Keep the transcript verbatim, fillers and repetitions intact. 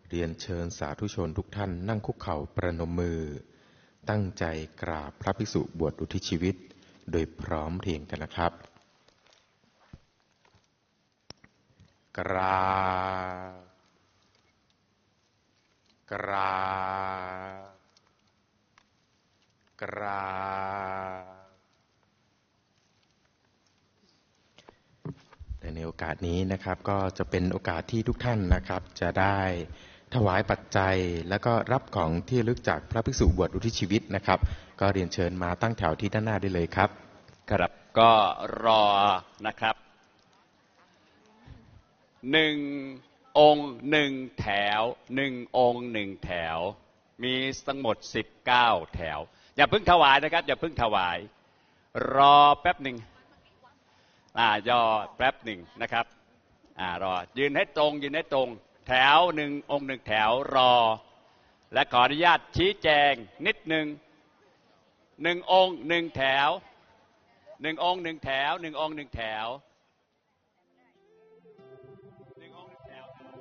เรียนเชิญสาธุชนทุกท่านนั่งคุกเข่าประนมมือตั้งใจกราบพระภิกษุบวชอุทิศชีวิตโดยพร้อมเพรียงกันนะครับกราบกราบกราบแต่ในโอกาสนี้นะครับก็จะเป็นโอกาสที่ทุกท่านนะครับจะได้ถวายปัจจัยแล้วก็รับของที่ระลึกจากพระภิกษุบวชอุทิศชีวิตนะครับก็เรียนเชิญมาตั้งแถวที่ด้านหน้าได้เลยครับครับก็รอนะครับหนึ่งองค์หนึ่งแถวหนึ่งองค์หนึ่งแถวมีทั้งหมดสิบเก้าแถวอย่าเพิ่งถวายนะครับอย่าเพิ่งถวายรอแป๊บหนึ่งอ่ายอแป๊บหนึ่งนะครับอ่ารอยืนให้ตรงยืนให้ตรงแถวหนึ่งองค์หนึ่งแถวรอและขออนุญาตชี้แจงนิดหนึ่งหนึ่งองค์หนึ่งแถวหนึ่งองค์หนึ่งแถวหนึ่งองค์หนึ่งแถว